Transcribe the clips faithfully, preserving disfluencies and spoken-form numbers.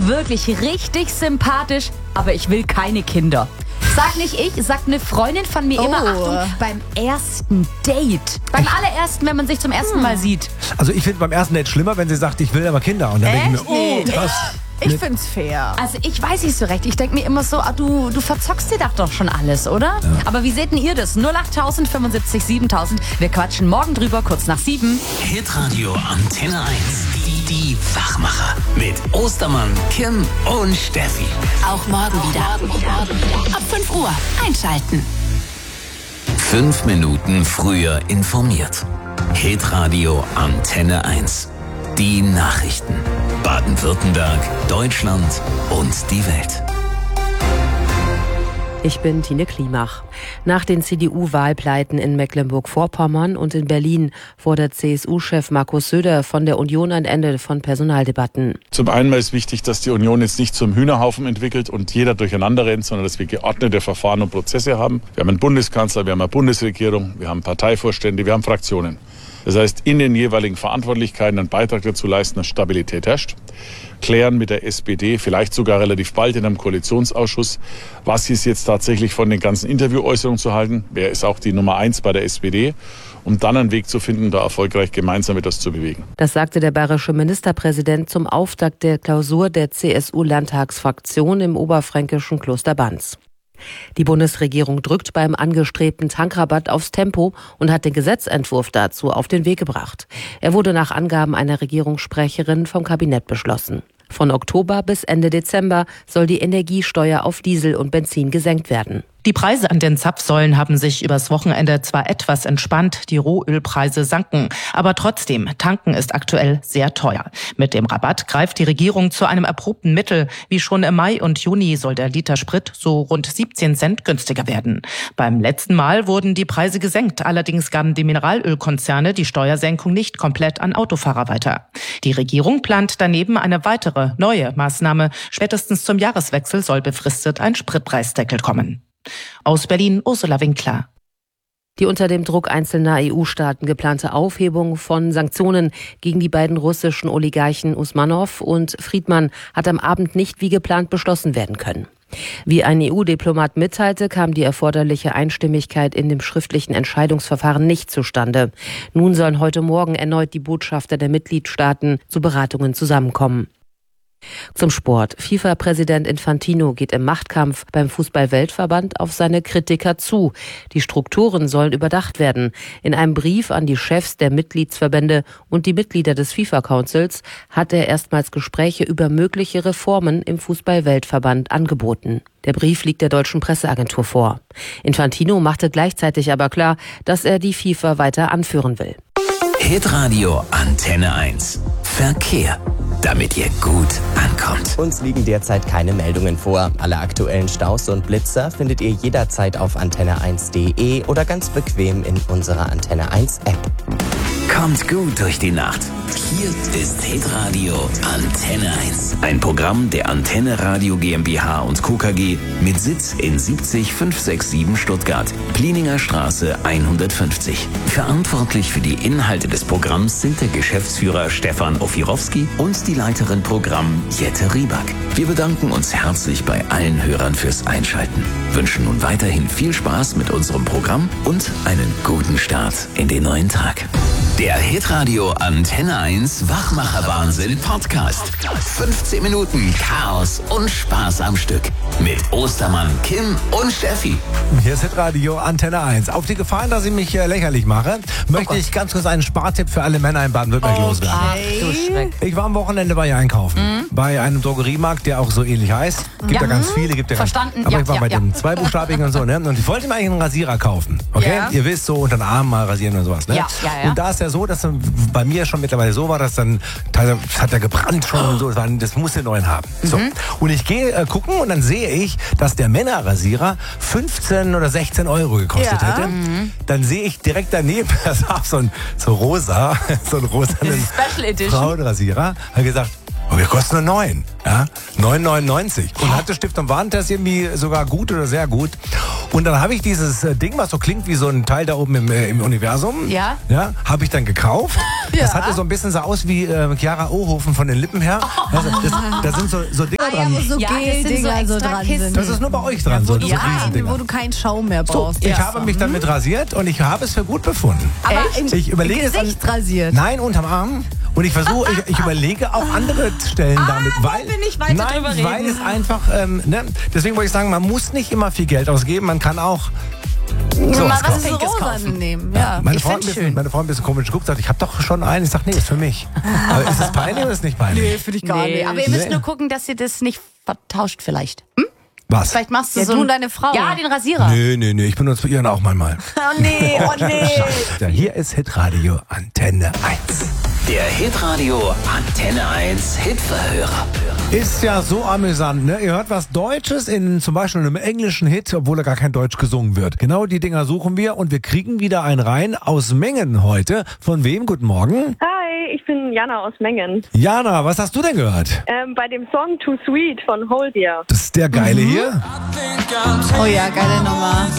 wirklich richtig sympathisch, aber ich will keine Kinder. Sag nicht ich, sagt eine Freundin von mir Oh. immer, Achtung, beim ersten Date. Beim allerersten, wenn man sich zum ersten Mal sieht. Also ich finde beim ersten Date schlimmer, wenn sie sagt, ich will aber Kinder. Und dann denke ich mir, oh, Nee. krass. Ich find's fair. Also ich weiß nicht so recht. Ich denke mir immer so, ah, du, du verzockst dir doch schon alles, oder? Ja. Aber wie seht denn ihr das? null acht tausend fünfundsiebzig siebentausend. Wir quatschen morgen drüber, kurz nach sieben. Hitradio Antenne eins. Die, die Wachmacher. Mit Ostermann, Kim und Steffi. Auch morgen wieder. Ab fünf Uhr einschalten. Fünf Minuten früher informiert. Hitradio Antenne eins. Die Nachrichten. Baden-Württemberg, Deutschland und die Welt. Ich bin Tine Klimach. Nach den C D U-Wahlpleiten in Mecklenburg-Vorpommern und in Berlin fordert C S U-Chef Markus Söder von der Union ein Ende von Personaldebatten. Zum einen ist wichtig, dass die Union jetzt nicht zum Hühnerhaufen entwickelt und jeder durcheinander rennt, sondern dass wir geordnete Verfahren und Prozesse haben. Wir haben einen Bundeskanzler, wir haben eine Bundesregierung, wir haben Parteivorstände, wir haben Fraktionen. Das heißt, in den jeweiligen Verantwortlichkeiten einen Beitrag dazu leisten, dass Stabilität herrscht. Klären mit der S P D, vielleicht sogar relativ bald in einem Koalitionsausschuss, was ist jetzt tatsächlich von den ganzen Interviewäußerungen zu halten, wer ist auch die Nummer eins bei der S P D, um dann einen Weg zu finden, da erfolgreich gemeinsam etwas zu bewegen. Das sagte der bayerische Ministerpräsident zum Auftakt der Klausur der C S U-Landtagsfraktion im oberfränkischen Kloster Banz. Die Bundesregierung drückt beim angestrebten Tankrabatt aufs Tempo und hat den Gesetzentwurf dazu auf den Weg gebracht. Er wurde nach Angaben einer Regierungssprecherin vom Kabinett beschlossen. Von Oktober bis Ende Dezember soll die Energiesteuer auf Diesel und Benzin gesenkt werden. Die Preise an den Zapfsäulen haben sich übers Wochenende zwar etwas entspannt, die Rohölpreise sanken, aber trotzdem, tanken ist aktuell sehr teuer. Mit dem Rabatt greift die Regierung zu einem erprobten Mittel. Wie schon im Mai und Juni soll der Liter Sprit so rund siebzehn Cent günstiger werden. Beim letzten Mal wurden die Preise gesenkt, allerdings gaben die Mineralölkonzerne die Steuersenkung nicht komplett an Autofahrer weiter. Die Regierung plant daneben eine weitere, neue Maßnahme. Spätestens zum Jahreswechsel soll befristet ein Spritpreisdeckel kommen. Aus Berlin, Ursula Winkler. Die unter dem Druck einzelner E U-Staaten geplante Aufhebung von Sanktionen gegen die beiden russischen Oligarchen Usmanow und Friedmann hat am Abend nicht wie geplant beschlossen werden können. Wie ein E U-Diplomat mitteilte, kam die erforderliche Einstimmigkeit in dem schriftlichen Entscheidungsverfahren nicht zustande. Nun sollen heute Morgen erneut die Botschafter der Mitgliedstaaten zu Beratungen zusammenkommen. Zum Sport. FIFA-Präsident Infantino geht im Machtkampf beim Fußball-Weltverband auf seine Kritiker zu. Die Strukturen sollen überdacht werden. In einem Brief an die Chefs der Mitgliedsverbände und die Mitglieder des FIFA-Councils hat er erstmals Gespräche über mögliche Reformen im Fußball-Weltverband angeboten. Der Brief liegt der deutschen Presseagentur vor. Infantino machte gleichzeitig aber klar, dass er die FIFA weiter anführen will. Hitradio Antenne eins. Verkehr. Damit ihr gut ankommt. Uns liegen derzeit keine Meldungen vor. Alle aktuellen Staus und Blitzer findet ihr jederzeit auf antenne eins punkt de oder ganz bequem in unserer Antenne eins App. Kommt gut durch die Nacht. Hier ist Hitradio Antenne eins. Ein Programm der Antenne Radio GmbH und Co. K G mit Sitz in siebzig fünf sechs sieben Stuttgart, Plininger Straße hundertfünfzig. Verantwortlich für die Inhalte des Programms sind der Geschäftsführer Stefan Ofirowski und die Leiterin Programm Jette Rieback. Wir bedanken uns herzlich bei allen Hörern fürs Einschalten, wünschen nun weiterhin viel Spaß mit unserem Programm und einen guten Start in den neuen Tag. Der Hitradio Antenne eins Wachmacher-Wahnsinn Podcast. fünfzehn Minuten Chaos und Spaß am Stück. Mit Ostermann, Kim und Steffi. Hier ist Hitradio Antenne eins. Auf die Gefahr, dass ich mich äh, lächerlich mache, möchte ich ganz kurz einen Spartipp für alle Männer in Baden-Württemberg loswerden. Ach du Schreck. Ich war am Wochenende bei ihr einkaufen. Mhm. Bei einem Drogeriemarkt, der auch so ähnlich heißt. Gibt ja, ja ganz viele. Gibt ja Verstanden. Ganz, aber ja, ich war ja, bei ja. den zweibuchstabigen und so. Ne? Und ich wollte mir eigentlich einen Rasierer kaufen. Okay? Ja. Ihr wisst, so unter den Arm mal rasieren und sowas. Ne? Ja, ja, ja. Und da ist ja so, dass dann bei mir schon mittlerweile so war, dass dann, das hat ja gebrannt schon und so. Das, war, das muss den neuen haben. Mhm. So. Und ich gehe äh, gucken und dann sehe ich, dass der Männerrasierer fünfzehn oder sechzehn Euro gekostet Ja. hätte. Mhm. Dann sehe ich direkt daneben, das war so ein so rosa, so ein rosanen Special Edition. Frauenrasierer. Habe gesagt, Und wir kosten nur neun. Ja? neun neunundneunzig. Und hatte Stift und Warentest irgendwie sogar gut oder sehr gut. Und dann habe ich dieses äh, Ding, was so klingt wie so ein Teil da oben im, äh, im Universum. Ja. Ja, habe ich dann gekauft. Ja. Das hatte so ein bisschen so aus wie äh, Chiara Ohofen von den Lippen her. Also, das, da sind so, so Dinger Ah, ja, dran. wo so Ja, das sind so Gel-Dinger so extra dran Kissen. sind. Das ist nur bei euch dran, so, so Ja, Riesendinger. wo du keinen Schaum mehr So, brauchst. ich Ja. habe mich damit rasiert und ich habe es für gut befunden. Aber Echt? im Ich überlege es Gesicht an- rasiert. Nein, unterm Arm. Und ich versuche, ich, ich überlege auch andere Stellen damit, weil, wollen wir nicht weiter nein, drüber reden? weil es einfach, ähm, ne, deswegen wollte ich sagen, man muss nicht immer viel Geld ausgeben, man kann auch sowas Mal was kaufen. So Pinkes rosa kaufen. nehmen, ja. Meine Ich Frau, ein find's bisschen, schön. meine Frau ein bisschen komisch geguckt, sagt, ich habe doch schon einen. Ich sag, nee, ist für mich. Aber ist es peinlich oder ist es nicht peinlich? finde ich Nee, aber ihr müsst Nee. nur gucken, dass ihr das nicht vertauscht vielleicht. Hm? Was? Vielleicht machst du Ja, so du ein- und deine Frau. Ja, den Rasierer. Nö, nö, nö, ich benutze ihren auch manchmal. Oh nee, oh nee. Ja, hier ist Hitradio Antenne eins. Der Hitradio Antenne eins Hitverhörer. Ist ja so amüsant, ne? Ihr hört was Deutsches in zum Beispiel einem englischen Hit, obwohl da gar kein Deutsch gesungen wird. Genau die Dinger suchen wir und wir kriegen wieder einen rein aus Mengen heute. Von wem? Guten Morgen. Hi, ich bin Jana aus Mengen. Jana, was hast du denn gehört? Ähm, bei dem Song Too Sweet von Hold Dear. Das ist der geile Mhm. hier. Oh ja, geile Nummer.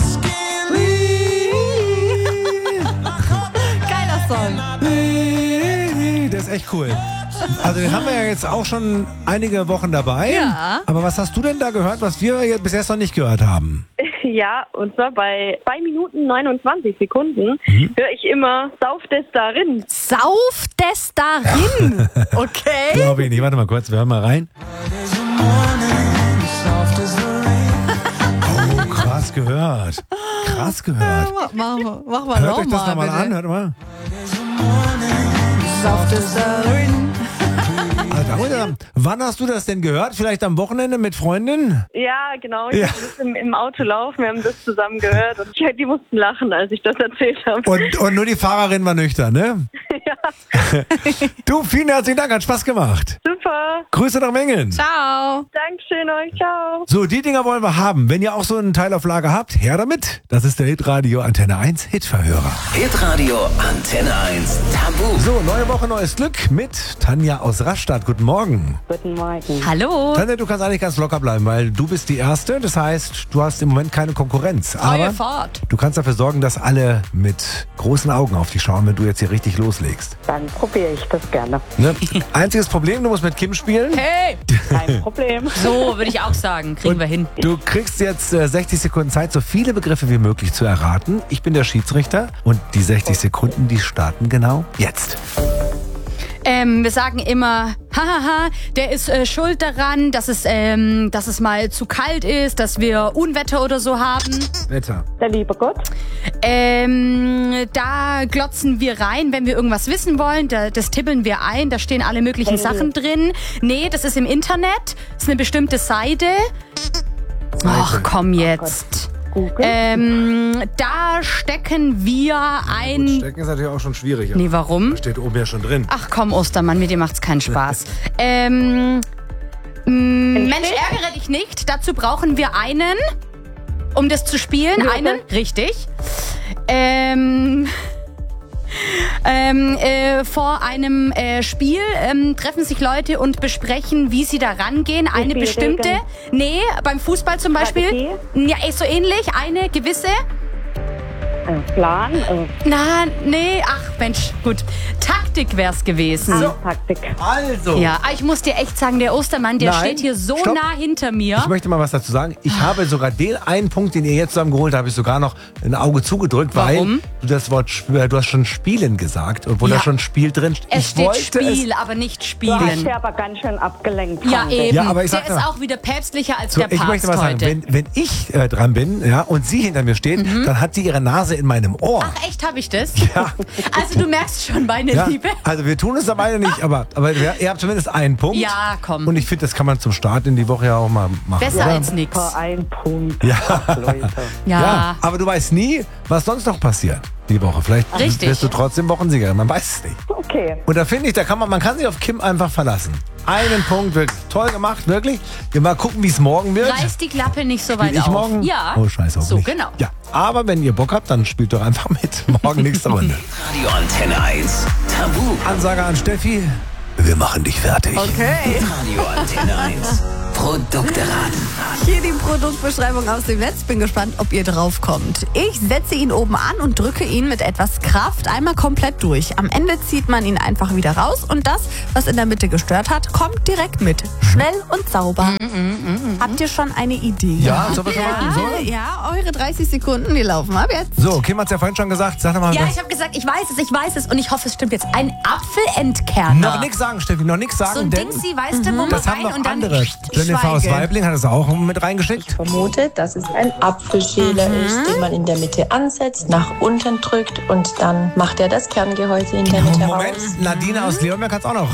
Geiler Song. Der ist echt cool. Also den haben wir ja jetzt auch schon einige Wochen dabei. Ja. Aber was hast du denn da gehört, was wir jetzt bis jetzt noch nicht gehört haben? Ja, und zwar bei zwei Minuten neunundzwanzig Sekunden Mhm. höre ich immer Sauft es darin. Sauft es darin. Okay. Glaube ich nicht. Warte mal kurz, wir hören mal rein. Oh, krass gehört. Krass gehört. Mach, mach, mach mal Hört euch das nochmal, nochmal an, bitte. hört mal. Sauft es darin. Also, da muss ich sagen, wann hast du das denn gehört? Vielleicht am Wochenende mit Freundin? Ja, genau. Ich Ja. habe das im, im Auto laufen, wir haben das zusammen gehört. Und ich, die mussten lachen, als ich das erzählt habe. Und, und nur die Fahrerin war nüchtern, ne? Ja, Du, vielen herzlichen Dank, hat Spaß gemacht. super. Grüße nach Mengen. Ciao. Dankeschön euch. Ciao. So, die Dinger wollen wir haben. Wenn ihr auch so einen Teil auf Lager habt, her damit. Das ist der Hitradio Antenne eins Hitverhörer. Hitradio Antenne eins Tabu. So, neue Woche, neues Glück mit Tanja aus Rastatt. Guten Morgen. Guten Morgen. Hallo. Tanja, du kannst eigentlich ganz locker bleiben, weil du bist die Erste. Das heißt, du hast im Moment keine Konkurrenz. Neue Aber Fahrt. du kannst dafür sorgen, dass alle mit großen Augen auf dich schauen, wenn du jetzt hier richtig loslegst. Dann probiere ich das gerne. Ne? Einziges Problem, du musst mit Kim spielen. Hey. Kein Problem. So würde ich auch sagen. Kriegen wir hin. Du kriegst jetzt äh, sechzig Sekunden Zeit, so viele Begriffe wie möglich zu erraten. Ich bin der Schiedsrichter und die sechzig Sekunden, die starten genau jetzt. Ähm, wir sagen immer, hahaha, der ist äh, schuld daran, dass es, ähm, dass es mal zu kalt ist, dass wir Unwetter oder so haben. Wetter. Der liebe Gott. Ähm, da glotzen wir rein, wenn wir irgendwas wissen wollen. Da, das tippeln wir ein. Da stehen alle möglichen Sachen drin. Nee, das ist im Internet. Das ist eine bestimmte Seite. Ach, komm jetzt. Ähm, da stecken wir ein... Stecken ist natürlich auch schon schwierig. Nee, warum? Steht oben ja schon drin. Ach komm, Ostermann, mit dir macht's keinen Spaß. ähm, m, Mensch, ärgere dich nicht. Dazu brauchen wir einen, um das zu spielen. Einen, richtig. Ähm... Ähm, äh, vor einem äh, Spiel ähm, treffen sich Leute und besprechen, wie sie da rangehen. Eine Spielregeln. bestimmte, nee, beim Fußball zum Beispiel, Strategie? ja, ist so ähnlich, eine gewisse, Plan. na, nee, ach Mensch, gut, Taktik wär's gewesen. Taktik. Also. Ja, aber ich muss dir echt sagen, der Ostermann, der Nein, steht hier so stopp. nah hinter mir. Ich möchte mal was dazu sagen. Ich habe sogar den einen Punkt, den ihr jetzt zusammen geholt habt, habe ich sogar noch ein Auge zugedrückt, Warum? weil du das Wort, Sp- du hast schon Spielen gesagt, obwohl Ja. da schon Spiel drin steht. Es Ich steht wollte Spiel, es. aber nicht Du hast Spielen. ja aber ganz schön abgelenkt. Ja, fand ich. eben. Ja, aber ich der sag ist doch- auch wieder päpstlicher als So, der ich Papst möchte mal sagen, heute. wenn, wenn ich äh, dran bin, ja, und sie hinter mir steht, dann hat sie ihre Nase in meinem Ohr. Ach echt, habe ich das? Ja. Also du merkst schon, meine Ja, Liebe. also wir tun es da beide nicht, aber, aber ihr ihr habt zumindest einen Punkt. Ja, komm. Und ich finde, das kann man zum Start in die Woche ja auch mal machen. Besser oder? als nix. Vor ein Punkt. Ja. Leute. Ja. Ja, aber du weißt nie, was sonst noch passiert die Woche. Vielleicht Richtig. bist du trotzdem Wochensieger, man weiß es nicht. Okay. Und da finde ich, da kann man, man kann sich auf Kim einfach verlassen. Einen Punkt, wirklich toll gemacht, wirklich. Wir mal gucken, wie es morgen wird. Reiß die Klappe nicht so weit Spiel ich auf. morgen? Ja. Oh, scheiße, So, hoffentlich. genau. Ja, aber wenn ihr Bock habt, dann spielt doch einfach mit. Morgen nächste Runde. Radio Antenne eins Tabu. Ansage an Steffi. wir machen dich fertig. Okay. Radio Antenne eins. Produkte raten. Hier die Produktbeschreibung aus dem Netz. Bin gespannt, ob ihr drauf kommt. Ich setze ihn oben an und drücke ihn mit etwas Kraft einmal komplett durch. Am Ende zieht man ihn einfach wieder raus und das, was in der Mitte gestört hat, kommt direkt mit. Schnell und sauber. Mm, mm, mm, Habt ihr schon eine Idee? Ja, sollen wir schon mal? So? Ja, eure dreißig Sekunden, die laufen ab jetzt. So, Kim hat's ja vorhin schon gesagt. Sag doch mal Ja, was. ich habe gesagt, ich weiß es, ich weiß es und ich hoffe, es stimmt jetzt. Ein Apfelentkerner. Noch nichts sagen, Steffi, noch nichts sagen. So ein denn Ding, sie weißt du, wo man das haben rein noch und dann andere. Jennifer aus Weibling hat es auch mit reingeschickt. Ich vermute, dass es ein Apfelschäler Mhm. ist, den man in der Mitte ansetzt, nach unten drückt und dann macht er das Kerngehäuse in der Mitte Moment, raus. Nadine aus Leonberg hat's auch noch.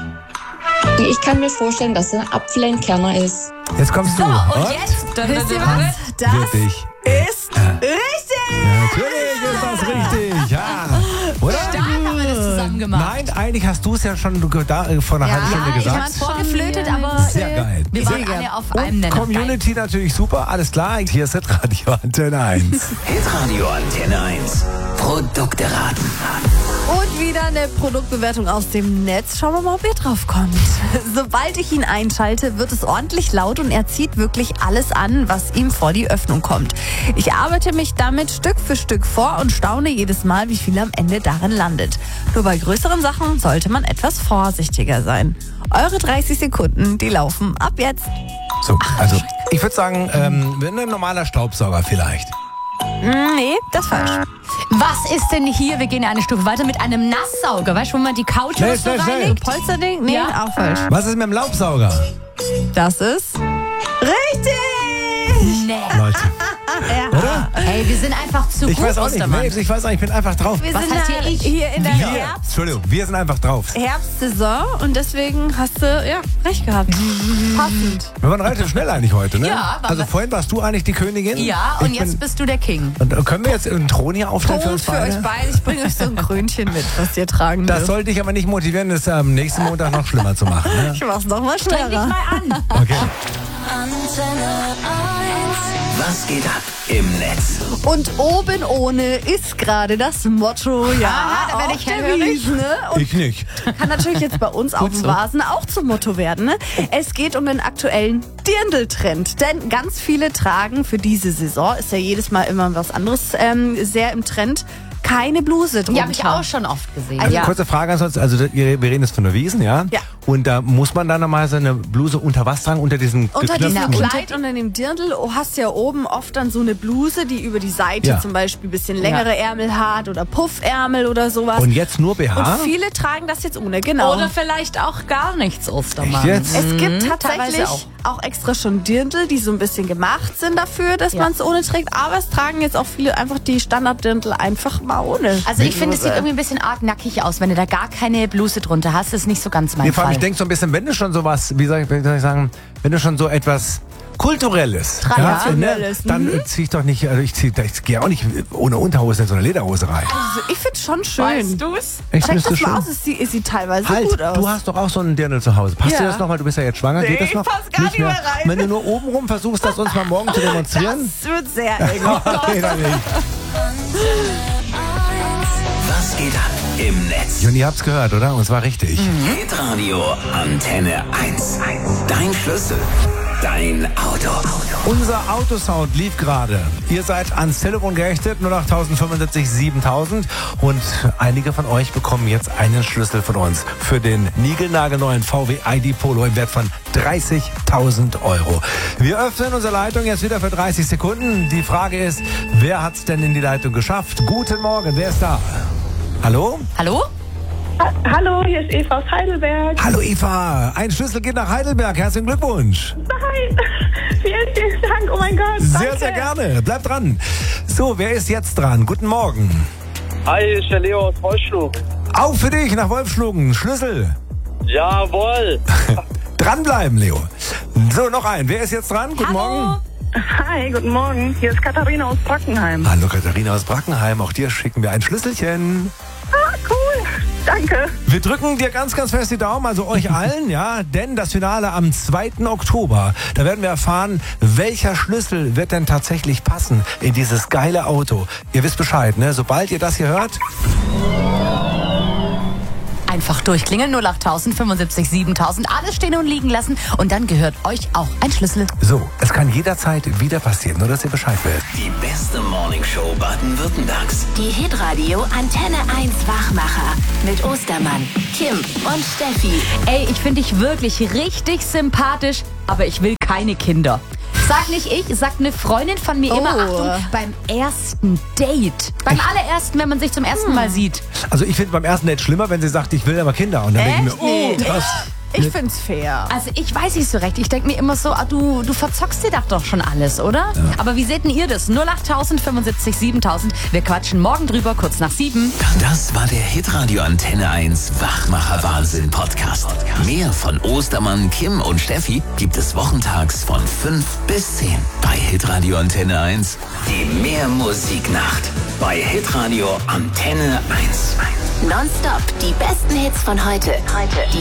Ich kann mir vorstellen, dass es ein Apfelentkerner ist. Jetzt kommst du. So, und jetzt? Wisst ihr was? Das Wirklich. ist richtig. Natürlich ist das richtig. Ja. Oder? Stark haben wir das zusammen gemacht. Nein, eigentlich hast du es ja schon da, äh, vor einer halben Stunde ja, ich gesagt. hab's vorgeflötet, aber Sehr geil. wir waren Sehr alle auf einem Nenner. Community natürlich super, alles klar. Hier ist Radio Antenne eins. Hitradio Antenne eins. Produkte raten. Und wieder eine Produktbewertung aus dem Netz. Schauen wir mal, ob ihr drauf kommt. Sobald ich ihn einschalte, wird es ordentlich laut und er zieht wirklich alles an, was ihm vor die Öffnung kommt. Ich arbeite mich damit Stück für Stück vor und staune jedes Mal, wie viel am Ende darin landet. Nur bei größeren Sachen sollte man etwas vorsichtiger sein. Eure dreißig Sekunden, die laufen ab jetzt. So, also ich würde sagen, ähm, ein normaler Staubsauger vielleicht. Nee, das ist falsch. Was ist denn hier? Wir gehen eine Stufe weiter mit einem Nasssauger. Weißt du, wo man die Couch Schnell, oder so schnell, schnell. reinlegt? Polsterding? Nee, Ja. auch falsch. Was ist mit dem Laubsauger? Das ist richtig. Nee. Leute, oder? Hey, wir sind einfach zu Ich gut, weiß auch nicht, Ostermann. nee, ich weiß auch nicht, ich bin einfach drauf. Wir Was sind heißt halt hier ich? hier in der Wir, Herbst. Entschuldigung, wir sind einfach drauf. Herbstsaison und deswegen hast du ja recht gehabt. Passend. Wir waren relativ schnell eigentlich heute, ne? Ja, waren Also wir. vorhin warst du eigentlich die Königin. Ja, und Ich jetzt bin, bist du der King. und können wir jetzt einen Thron hier aufstellen für Prost uns für beide? euch beide. Ich bringe euch so ein Krönchen mit, was ihr tragen Das dürft. sollte dich aber nicht motivieren, das am nächsten Montag noch schlimmer zu machen. Ne? Ich mach's noch mal Streng dich schwerer. mal an. Okay. Was geht ab im Netz? Und oben ohne ist gerade das Motto. Ja, Ah, da werd auf ich der hellhörig. Wiesn, ne? Und Ich nicht. kann natürlich jetzt bei uns auf dem so. Vasen auch zum Motto werden. Ne? Es geht um den aktuellen Dirndl-Trend. Denn ganz viele tragen für diese Saison, ist ja jedes Mal immer was anderes ähm, sehr im Trend, keine Bluse drunter. Die habe ich auch schon oft gesehen. Also ja. Kurze Frage ansonsten, also wir wir reden jetzt von der Wiesn, ja? Ja. Und da muss man dann nochmal seine Bluse unter was tragen, unter diesen Unter diesem geknöpften- Kleid, unter dem Dirndl oh, hast du ja oben oft dann so eine Bluse, die über die Seite Ja. zum Beispiel ein bisschen längere Ärmel hat oder Puffärmel oder sowas. Und jetzt nur B H? Und viele tragen das jetzt ohne, genau. Oder vielleicht auch gar nichts, Ostermann. Echt jetzt? es gibt Mhm, tatsächlich teilweise auch. auch. extra schon Dirndl, die so ein bisschen gemacht sind dafür, dass Ja. man es ohne trägt. Aber es tragen jetzt auch viele einfach die Standarddirndl einfach mal ohne. Also ich finde, es sieht irgendwie ein bisschen arg nackig aus, wenn du da gar keine Bluse drunter hast. Das ist nicht so ganz mein Nee, vor allem, Fall. ich denke so ein bisschen, wenn du schon sowas, wie soll ich, wie soll ich sagen, wenn du schon so etwas Kulturelles, Traditionelles, ja, ne, mhm. dann zieh ich doch nicht, also ich, zieh, ich gehe auch nicht ohne Unterhose in so eine Lederhose rein. Also ich finde es schon schön. Weißt du's? Echt, Check findest du das mal schön? aus, es sieht, es sieht teilweise Halt, gut aus. du hast doch auch so einen Dirndl zu Hause. Passt Ja. dir das nochmal? Du bist ja jetzt schwanger. Nee, Geht das ich noch? pass gar nicht mehr rein. Wenn du nur oben rum versuchst, das uns mal morgen zu demonstrieren. Das wird sehr eng. Okay, dann nicht. Was geht ab im Netz? Und ihr habt's gehört, oder? Und zwar richtig. Hitradio Antenne eins. Dein Schlüssel. Dein Auto. Unser Autosound lief gerade. Ihr seid ans Telefon gerichtet, null acht fünfundsiebzig siebentausend. Und einige von euch bekommen jetzt einen Schlüssel von uns für den niegelnagelneuen V W I D Polo im Wert von dreißigtausend Euro. Wir öffnen unsere Leitung jetzt wieder für dreißig Sekunden. Die Frage ist, wer hat's denn in die Leitung geschafft? Guten Morgen, wer ist da? Hallo? Hallo? Ha Hallo, hier ist Eva aus Heidelberg. Hallo Eva, ein Schlüssel geht nach Heidelberg. Herzlichen Glückwunsch. Nein, vielen, vielen Dank. Oh mein Gott. Sehr, danke. sehr gerne. Bleibt dran. So, wer ist jetzt dran? Guten Morgen. Hi, ist der Leo aus Wolfschlug. Auch für dich nach Wolfschlugen. Schlüssel. Jawohl. Dranbleiben, Leo. So, noch ein. Wer ist jetzt dran? Guten Morgen. Hi, guten Morgen. Hier ist Katharina aus Brackenheim. Hallo Katharina aus Brackenheim. Auch dir schicken wir ein Schlüsselchen. Ah, cool. Danke. Wir drücken dir ganz, ganz fest die Daumen, also euch allen, ja, denn das Finale am zweiten Oktober, da werden wir erfahren, welcher Schlüssel wird denn tatsächlich passen in dieses geile Auto. Ihr wisst Bescheid, ne? Sobald ihr das hier hört, Einfach durchklingeln, null acht tausend fünfundsiebzig siebentausend, alles stehen und liegen lassen und dann gehört euch auch ein Schlüssel. So, es kann jederzeit wieder passieren, nur dass ihr Bescheid wisst. Die beste Morningshow Baden-Württembergs. Die Hitradio Antenne eins Wachmacher mit Ostermann, Kim und Steffi. Ey, ich finde dich wirklich richtig sympathisch, aber ich will keine Kinder. Sag nicht ich, sagt eine Freundin von mir Oh. immer, Achtung, beim ersten Date. Beim allerersten, wenn man sich zum ersten Mal sieht. Also ich finde beim ersten Date schlimmer, wenn sie sagt, ich will aber Kinder. Und dann denke ich mir, oh, Nee. das... Ich find's fair. Also ich weiß nicht so recht. Ich denke mir immer so, ah, du, du verzockst dir doch schon alles, oder? Ja. Aber wie seht denn ihr das? null acht tausend fünfundsiebzig siebentausend. Wir quatschen morgen drüber, kurz nach sieben. Das war der Hitradio Antenne eins Wachmacher Wahnsinn Podcast. Mehr von Ostermann, Kim und Steffi gibt es wochentags von fünf bis zehn bei Hitradio Antenne eins. Die Mehrmusiknacht bei Hitradio Antenne eins. Nonstop die besten Hits von heute. Heute.